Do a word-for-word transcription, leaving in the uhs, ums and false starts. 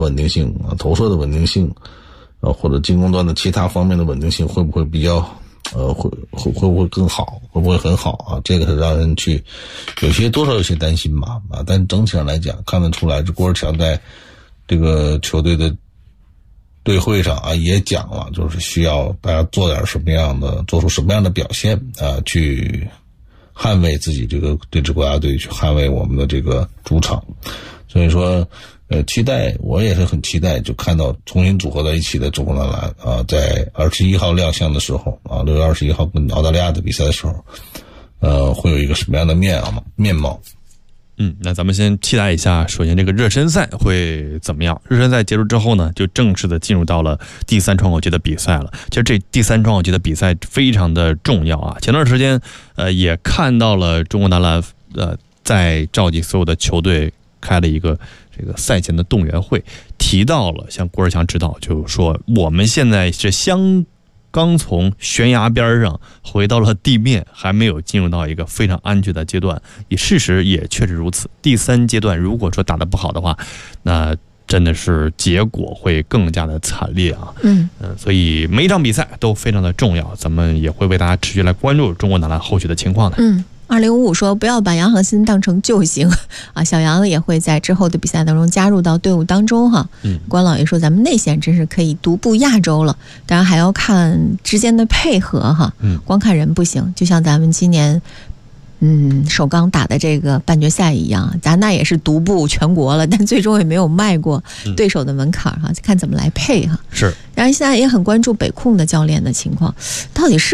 稳定性啊，投射的稳定性啊，或者进攻端的其他方面的稳定性会不会比较呃会会会不会更好，会不会很好啊？这个是让人去有些多少有些担心吧啊，但整体上来讲看得出来，这郭尔强在这个球队的队会上啊也讲了，就是需要大家做点什么样的，做出什么样的表现啊，去捍卫自己这个这支国家队，去捍卫我们的这个主场。所以说呃，期待我也是很期待，就看到重新组合在一起的中国男篮啊，在二十一号亮相的时候啊，六月二十一号跟澳大利亚的比赛的时候，呃，会有一个什么样的面貌面貌？ 嗯，那咱们先期待一下，首先这个热身赛会怎么样？热身赛结束之后呢，就正式的进入到了第三窗口期的比赛了。其实这第三窗口期的比赛非常的重要啊。前段时间，呃，也看到了中国男篮呃在召集所有的球队开了一个这个赛前的动员会，提到了像郭尔强指导，就是说我们现在是相刚从悬崖边上回到了地面，还没有进入到一个非常安全的阶段。也事实也确实如此。第三阶段如果说打得不好的话，那真的是结果会更加的惨烈啊。 嗯嗯、呃，所以每一场比赛都非常的重要，咱们也会为大家持续来关注中国男篮后续的情况的。 嗯。二零五五说不要把杨恒鑫当成救星啊，小杨也会在之后的比赛当中加入到队伍当中哈。 嗯， 关老爷说咱们内线真是可以独步亚洲了，当然还要看之间的配合哈。 嗯， 光看人不行，就像咱们今年嗯首钢打的这个半决赛一样，咱那也是独步全国了，但最终也没有迈过对手的门槛哈，看怎么来配哈。 是， 然后现在也很关注北控的教练的情况，到底是